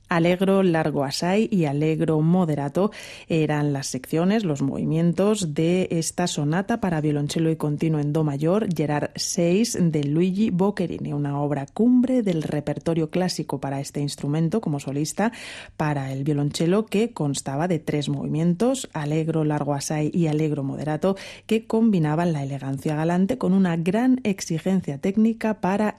Allegro largo assai y Allegro moderato eran las secciones, los movimientos de esta sonata para violonchelo y continuo en do mayor, Gerard 6 de Luigi Boccherini, una obra cumbre del repertorio clásico para este instrumento como solista para el violonchelo, que constaba de 3 movimientos, Allegro largo assai y Allegro moderato, que combinaban la elegancia galante con una gran exigencia técnica para